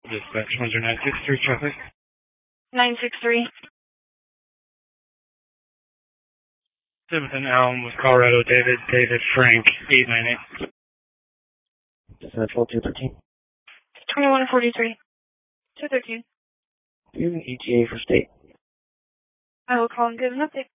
Dispatch 10963 traffic. 963. Timothy Elm with Colorado, David Frank, 898. Dispatch 1213. 2143. 213. Do you have an ETA for state? I will call and give an update.